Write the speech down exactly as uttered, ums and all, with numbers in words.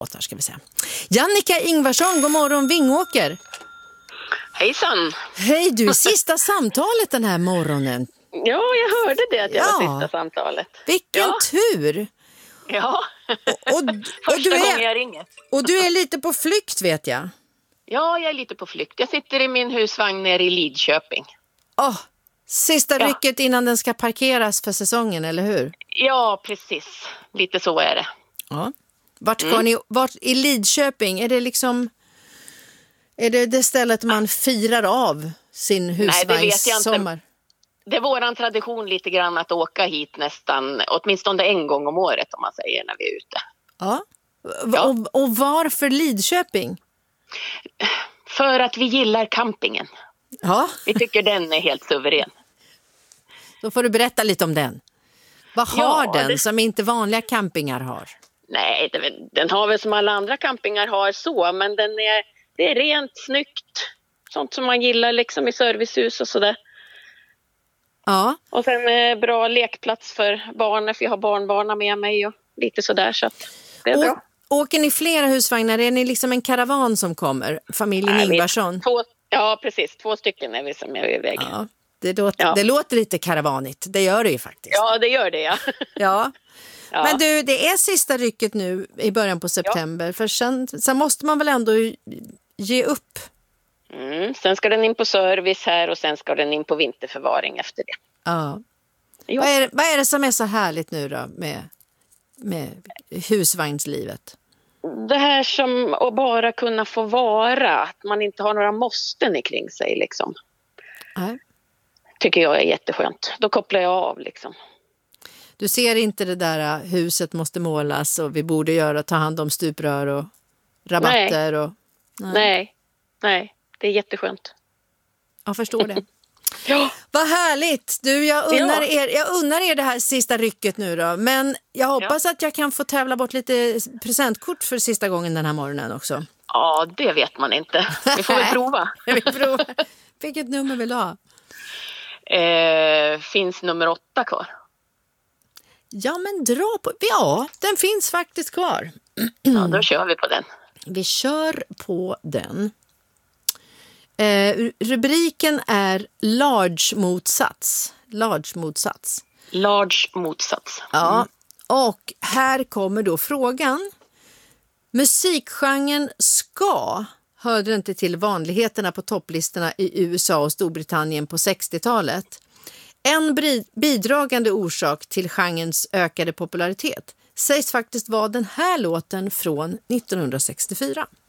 låtar ska vi säga. Jannica Ingvarsson, god morgon Vingåker. Hejsan. Hej du, sista samtalet den här morgonen. Ja, jag hörde det att jag Ja. var sista samtalet. Vilken Ja. tur. Ja, Och, och, första du gången är, jag ringer. och du är lite på flykt vet jag. Ja, jag är lite på flykt. Jag sitter i min husvagn nere i Lidköping. Åh, sista Ja. rycket innan den ska parkeras för säsongen, eller hur? Ja, precis. Lite så är det. Ja. Vart ska Mm. ni, vart i Lidköping, är det liksom, är det det stället man firar av sin det vet jag inte. husvagnssommar? Det är våran tradition lite grann att åka hit nästan, åtminstone en gång om året om man säger när vi är ute. Ja. Ja. Och, och varför Lidköping? För att vi gillar campingen. Ja, Vi tycker den är helt suverän. då får du berätta lite om den. Vad har Ja, den det- som inte vanliga campingar har? Nej, det, den har väl som alla andra campingar har så, men den är, det är rent, snyggt. Sånt som man gillar liksom i servicehus och sådär. Ja, Och sen eh, bra lekplats för barnen, för jag har barnbarnen med mig och lite sådär, så att det är och, bra. åker ni flera husvagnar? Är ni liksom en karavan som kommer? Familjen Nej, vi- Ingvarsson? Två, ja, precis. Två stycken är vi som är iväg. Ja, Ja, det låter, Ja. det låter lite karavanigt. Det gör det ju faktiskt. ja det gör det, ja. Ja. ja. Men du, det är sista rycket nu i början på september. För sen, sen måste man väl ändå ge upp. Mm, sen ska den in på service här och sen ska den in på vinterförvaring efter det. Ja. Jo. Vad, är, vad är det som är så härligt nu då med, med husvagnslivet? Det här som att bara kunna få vara, att man inte har några måsten i kring sig liksom. Nej. Tycker jag är jätteskönt. Då kopplar jag av liksom. Du ser inte det där uh, huset måste målas och vi borde göra ta hand om stuprör och rabatter. Och, nej. Nej, nej, det är jätteskönt. Jag förstår det. Ja, Vad härligt! Du, jag unnar, Ja. er, jag unnar er det här sista rycket nu då. Men jag hoppas att jag kan få tävla bort lite presentkort för sista gången den här morgonen också. ja, det vet man inte. Vi får väl prova. Vi provar. Vilket nummer vill du ha? Eh, finns nummer åtta kvar? Ja, men dra på... Ja, den finns faktiskt kvar. Ja, då kör vi på den. Vi kör på den. Eh, rubriken är large motsats. Large motsats. Large motsats. Ja, och här kommer då frågan. Musikgenren ska hörde inte till vanligheterna på topplistorna i U S A och Storbritannien på sextiotalet. En bidragande orsak till genrens ökade popularitet sägs faktiskt vara den här låten från nittonhundrasextiofyra.